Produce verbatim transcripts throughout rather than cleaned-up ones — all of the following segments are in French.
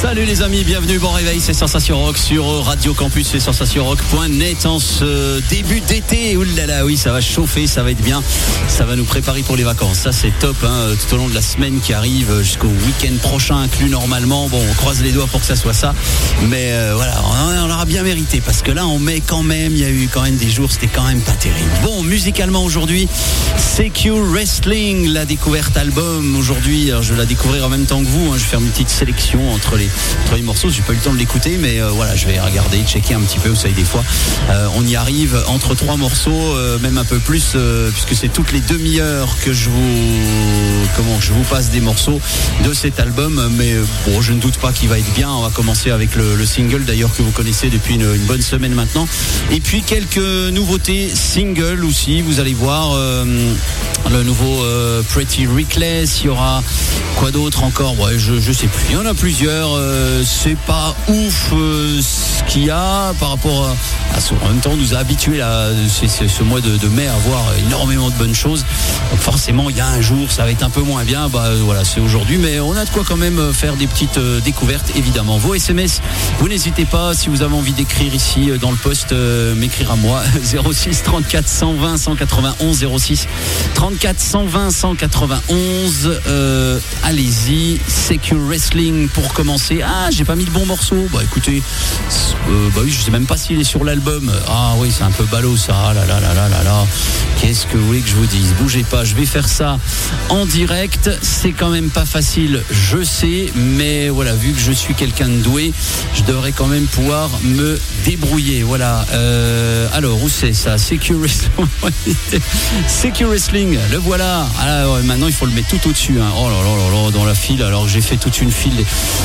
Salut les amis, bienvenue, bon réveil, c'est Sensation Rock sur Radio Campus et sensation rock point net en ce début d'été. Oulala, oui, ça va chauffer, ça va être bien, ça va nous préparer pour les vacances. Ça c'est top, hein, tout au long de la semaine qui arrive jusqu'au week-end prochain inclus normalement. Bon, on croise les doigts pour que ça soit ça, mais euh, voilà, on l'aura bien mérité parce que là on met quand même, il y a eu quand même des jours, c'était quand même pas terrible. Bon, musicalement aujourd'hui, Secure Wrestling, la découverte album aujourd'hui. Alors, je vais la découvrir en même temps que vous, hein, je vais faire une petite sélection entre les Entre les morceaux, j'ai pas eu le temps de l'écouter, mais euh, voilà, je vais regarder, checker un petit peu. Vous savez, des fois, euh, on y arrive entre trois morceaux, euh, même un peu plus, euh, puisque c'est toutes les demi-heures que je vous, comment, je vous passe des morceaux de cet album. Mais euh, bon, je ne doute pas qu'il va être bien. On va commencer avec le, le single, d'ailleurs, que vous connaissez depuis une, une bonne semaine maintenant. Et puis quelques nouveautés singles aussi. Vous allez voir euh, le nouveau euh, Pretty Reckless. Il y aura quoi d'autre encore? Ouais, je je sais plus. Il y en a plusieurs. Euh, c'est pas ouf euh, ce qu'il y a par rapport à, à ce, en même temps on nous a habitués là, c'est, c'est ce mois de, de mai à voir énormément de bonnes choses. Donc forcément il y a un jour ça va être un peu moins bien, bah voilà, c'est aujourd'hui, mais on a de quoi quand même faire des petites euh, découvertes évidemment. Vos S M S, vous n'hésitez pas, si vous avez envie d'écrire ici euh, dans le post, euh, m'écrire à moi zéro six trente-quatre cent vingt cent quatre-vingt-onze, zéro six trente-quatre cent vingt cent quatre-vingt-onze. euh, allez-y, Secure Wrestling pour commencer. Ah, j'ai pas mis le bon morceau. Bah écoutez, euh, bah oui, je sais même pas s'il est sur l'album. Ah oui, c'est un peu ballot ça. Ah là là là là là là. Qu'est-ce que vous voulez que je vous dise? Bougez pas, je vais faire ça en direct. C'est quand même pas facile, je sais, mais voilà, vu que je suis quelqu'un de doué, je devrais quand même pouvoir me débrouiller. Voilà. Euh, alors où c'est ça? Secure Wrestling. Secure Wrestling. Le voilà. Ah, ouais, maintenant il faut le mettre tout au-dessus. Hein. Oh là là là là, dans la file. Alors que j'ai fait toute une file.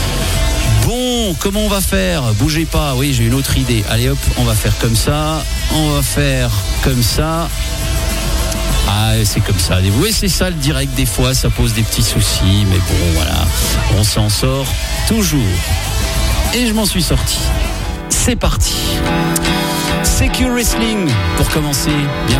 Bon, comment on va faire? Bougez pas, oui, j'ai une autre idée. Allez hop, on va faire comme ça. On va faire comme ça. Ah, c'est comme ça. Oui, c'est ça le direct. Des fois, ça pose des petits soucis. Mais bon, voilà, on s'en sort toujours. Et je m'en suis sorti. C'est parti. Secure Wrestling pour commencer. Bien